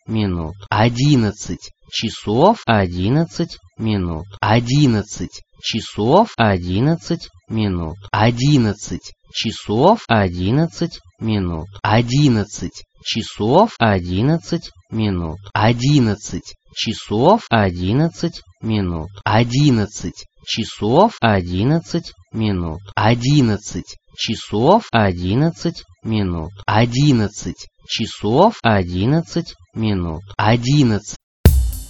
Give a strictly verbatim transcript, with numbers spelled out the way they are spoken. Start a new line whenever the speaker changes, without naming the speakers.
минут. Одиннадцать часов одиннадцать минут. Одиннадцать часов одиннадцать минут. Одиннадцать часов одиннадцать минут. Одиннадцать часов одиннадцать минут. Одиннадцать часов одиннадцать минут. Одиннадцать часов одиннадцать минут. Одиннадцать часов одиннадцать минут. Одиннадцать часов одиннадцать минут. Одиннадцать